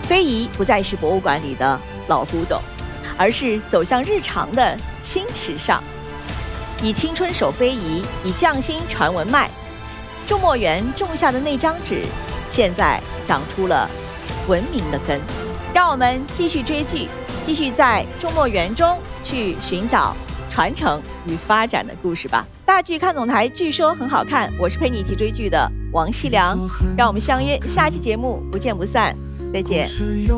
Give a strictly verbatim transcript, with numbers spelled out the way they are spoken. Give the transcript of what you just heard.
非遗不再是博物馆里的老古董，而是走向日常的新时尚。以青春守非遗，以匠心传文脉。种墨园种下的那张纸，现在长出了文明的根。让我们继续追剧，继续在种墨园中去寻找传承与发展的故事吧。大剧看总台，据说很好看，我是陪你一起追剧的王熙良，让我们相约下期节目不见不散，再见。